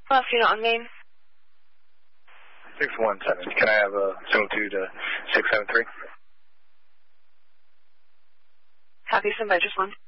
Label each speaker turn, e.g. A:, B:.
A: Left unit on main.
B: 617. Can I have a signal 2 to 673?
A: Copy, send by just one.